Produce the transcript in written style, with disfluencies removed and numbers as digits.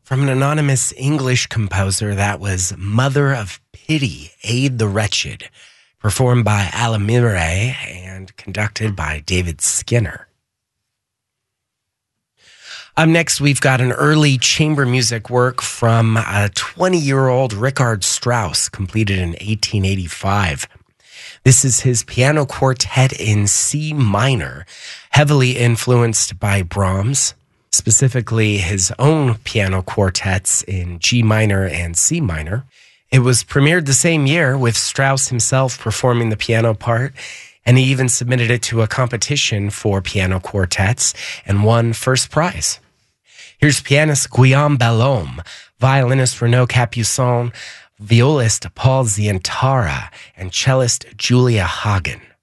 From an anonymous English composer, that was Mother of Pity, Aid the Wretched, performed by Alamire and conducted by David Skinner. Up next, we've got an early chamber music work from a 20-year-old Richard Strauss, completed in 1885. This is his piano quartet in C minor, heavily influenced by Brahms, specifically his own piano quartets in G minor and C minor. It was premiered the same year with Strauss himself performing the piano part, and he even submitted it to a competition for piano quartets and won first prize. Here's pianist Guillaume Bellhomme, violinist Renaud Capuçon, violist Paul Zientara, and cellist Julia Hagen.